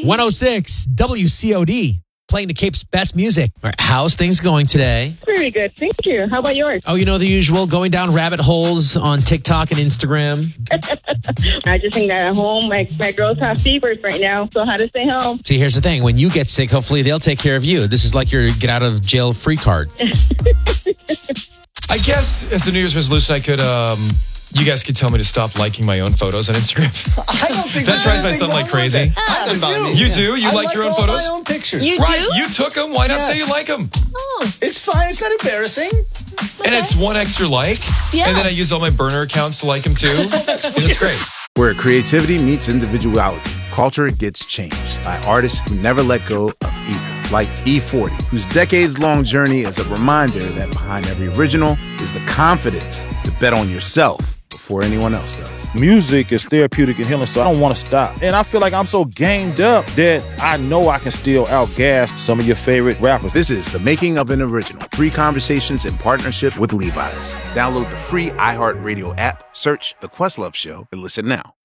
106 WCOD. Playing the Cape's best music. All right, how's things going today? Pretty good. Thank you. How about yours? Oh, you know the usual, going down rabbit holes on TikTok and Instagram. I just think that at home, my girls have fevers right now, so how to stay home. See, here's the thing. When you get sick, hopefully they'll take care of you. This is like your get out of jail free card. I guess as a New Year's resolution, I could, you guys could tell me to stop liking my own photos on Instagram. I don't think that drives my son like crazy. I do. You do? You like your own photos? My own pictures. You Right, do? you took them. Why not say you like them? Oh, It's fine. It's not embarrassing. And it's one extra like. Yeah. And then I use all my burner accounts to like them too. And it's great. Where creativity meets individuality, culture gets changed by artists who never let go of either. Like E40, whose decades-long journey is a reminder that behind every original is the confidence to bet on yourself before anyone else does. Music is therapeutic and healing, so I don't want to stop. And I feel like I'm so gamed up that I know I can still outgas some of your favorite rappers. This is The Making of an Original. 3 conversations in partnership with Levi's. Download the free iHeartRadio app, search The Questlove Show, and listen now.